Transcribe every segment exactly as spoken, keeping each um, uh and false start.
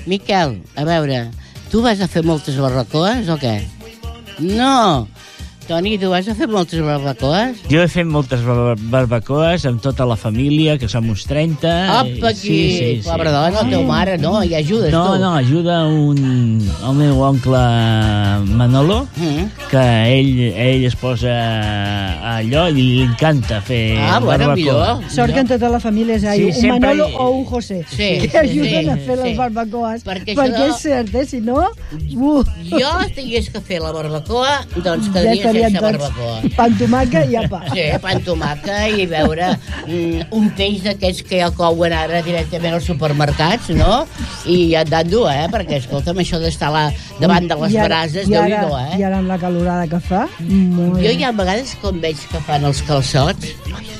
Miquel, a veure, tu vas a fer moltes barbacoes o què? No! Toni, tu vas a fer moltes barbacoes? Jo he fet moltes bar barbacoes amb tota la família, que som uns trenta. Apa, aquí! Sí, sí, sí. Pobra dona, la teva mare, no? I ajudes, no, tu? No, no, ajuda un, el meu oncle Manolo, mm. que ell, ell es posa allò i li encanta fer ah, bueno, barbacoa. Millor. Sort que en tota la família és sí, un Manolo i... o un José, sí, que ajuden sí, a fer sí. les barbacoes. Perquè, perquè això... és cert, eh? Si no... Uh. Jo tingués que fer la barbacoa, doncs quedaria ja sense barbacoa. Pa amb tomaca i apa. Sí, pa amb tomaca i veure mm, un peix d'aquests que ja couen ara directament als supermercats, no? I ja et dan dur, eh? Perquè, escolta'm, això d'estar la, davant de les ara, brases, i ara, Déu-n'hi-do, eh? I ara amb la calorada que fa... Molt jo hi ha vegades com veig que fan els calçots...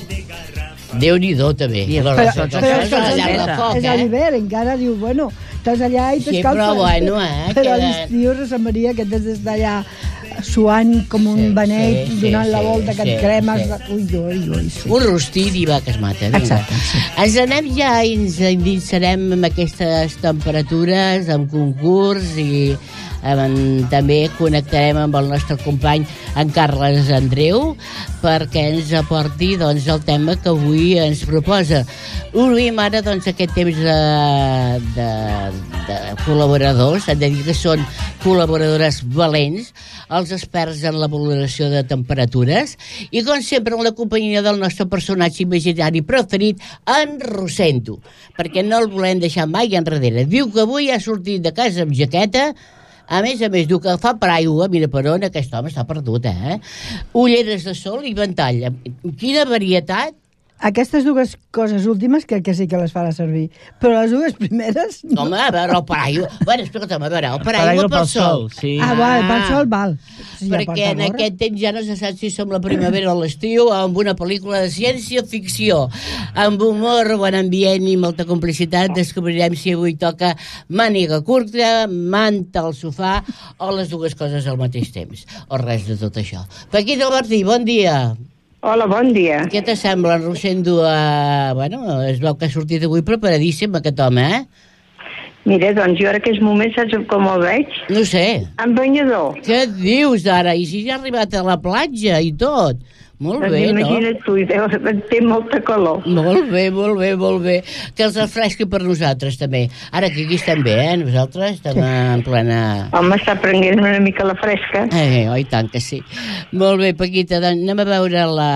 Déu-n'hi-do, també. I però, però, però, però és, foc, és a l'hivern, encara diu, bueno, estàs allà i t'escalfes. Sí, però bueno, eh? Però a que... l'estiu semblaria que t'has d'estar allà suant com un sí, benet, sí, donant sí, la volta, que sí, et cremes... Sí. Ui, ui, ui, sí. Un rostit i va que es mata. Vinga. Exacte, sí. Ens anem ja i ens endinsarem amb aquestes temperatures, amb concurs i eh, també connectarem amb el nostre company en Carles Andreu perquè ens aporti doncs, el tema que avui ens proposa. Obrim ara doncs, aquest temps de, de, de col·laboradors, hem de dir que són col·laboradores valents, els experts en la valoració de temperatures i, com sempre, en la companyia del nostre personatge imaginari preferit, en Rosendo, perquè no el volem deixar mai enrere. Diu que avui ha sortit de casa amb jaqueta, a més a més, diu que fa paraigua, mira per on, aquest home està perdut, eh? Ulleres de sol i ventall. Quina varietat! Aquestes dues coses últimes crec que sí que les farà servir, però les dues primeres... No. Home, a veure, el paraigua... Bueno, escolta'm, a veure, el paraigua pel, pel sol. sol sí. Ah, val, pel sol val. Sí, perquè en aquest temps ja no se sap si som la primavera o l'estiu, amb una pel·lícula de ciència-ficció, amb humor, bon ambient i molta complicitat, descobrirem si avui toca màniga curta, manta al sofà o les dues coses al mateix temps, o res de tot això. Paquita Martí, bon dia. Hola, bon dia. Què t'assembla, Rosendo? Uh, bueno, es veu que ha sortit avui preparadíssim aquest home, eh? Mira, doncs jo ara aquests moments, saps com el veig? No sé. En banyador. Què dius ara? I si ja ha arribat a la platja i tot? Molt doncs bé, no? Imagina't tu, té molta calor. Molt bé, molt bé, molt bé. Que els refresqui per nosaltres, també. Ara que aquí estem bé, eh? Nosaltres estem en plena... Home, està prenent una mica la fresca. Eh, oi tant que sí. Molt bé, Paquita, doncs anem a veure la,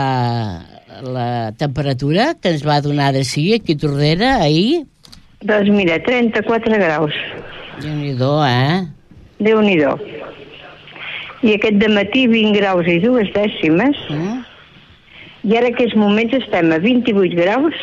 la temperatura que ens va donar de sí aquí a Tordera ahir. Doncs mira, trenta-quatre graus. Déu-n'hi-do, eh? Déu-n'hi-do. I aquest dematí vint graus i dues dècimes. Mm. I ara aquests moments estem a vint-i-vuit graus,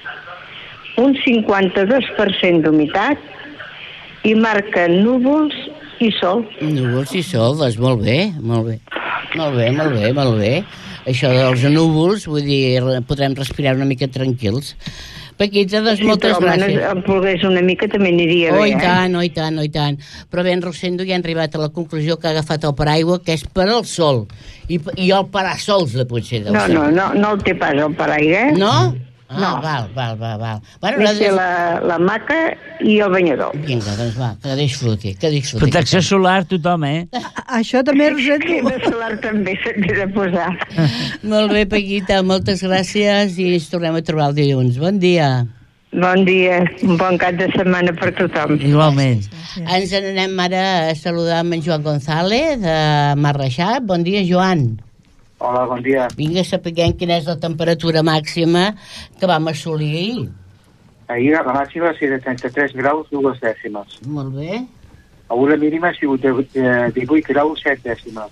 un cinquanta-dos per cent d'humitat i marca núvols i sol. Núvols i sol, doncs molt bé, molt bé. Molt bé, molt bé, molt bé. Això dels núvols, vull dir, podrem respirar una mica tranquils. Paquita, doncs, sí, moltes però, gràcies. Però em volgués una mica també aniria oh, bé, i tant, eh? Oh, i tant, oh, i tant. Però bé, en Rosendo ja ha arribat a la conclusió que ha agafat el paraigua, que és per al sol. I, i el parasols, de potser. No, no, no, no el té pas el paraigua, eh? No? Ah, no. val, val, val, val. Bueno, Més la, la, la maca i el banyador. Vinga, doncs va, que disfruti, que disfruti. Protecció solar tothom, eh? A, això també, Rosendo. Crema solar també s'ha de posar. Molt bé, Paquita, moltes gràcies i ens tornem a trobar el dilluns. Bon dia. Bon dia, un bon cap de setmana per tothom. Igualment. Ens anem ara a saludar amb en Joan González, de Marreixat. Bon dia, Joan. Hola, bon dia. Vinga, sapiguem quina és la temperatura màxima que vam assolir ahir. Ahir la màxima va ser de trenta-tres graus, dues dècimes. Molt bé. Avui la mínima ha sigut de divuit graus, set dècimes.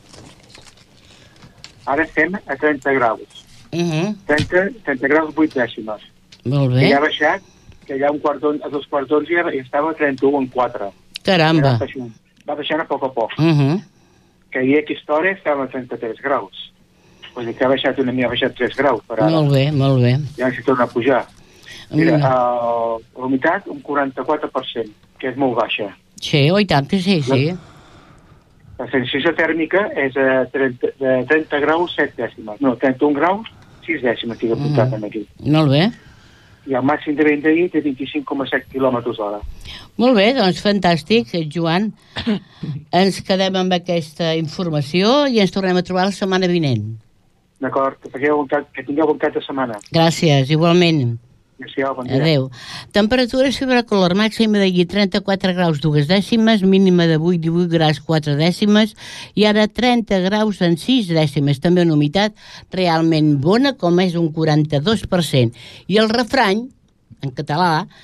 Ara estem a trenta graus. Uh -huh. trenta, trenta graus, vuit dècimes. Molt bé. Que ja ha baixat, que allà un quart d'on, a dos quarts d'onze ja estava a trenta-u en quatre. Caramba. Va baixant, va baixant a poc a poc. Uh -huh. Que ahir a aquesta hora estava a trenta-tres graus. Vull dir que ha baixat una mica, ha baixat tres graus per ara. Molt bé, molt bé. Ja s'hi torna a pujar. Mira, uh, la humitat, un quaranta-quatre per cent, que és molt baixa. Sí, oi tant que sí, sí. La, la sensació tèrmica és a trenta, de trenta graus, set dècimes. No, trenta-un graus, sis dècimes, tinc apuntat uh -huh. aquí. Molt bé. i el màxim de vent d'ahir té vint-i-cinc coma set quilòmetres hora. Molt bé, doncs fantàstic, Joan. Ens quedem amb aquesta informació i ens tornem a trobar la setmana vinent. D'acord, que, cap, que tingueu bon cap de setmana. Gràcies, igualment. Adéu, bon dia. Adéu. Temperatura fibrocolor màxima d'ahir trenta-quatre graus dues dècimes, mínima d'avui divuit graus quatre dècimes i ara trenta graus en sis dècimes. També una humitat realment bona, com és un quaranta-dos per cent. I el refrany, en català,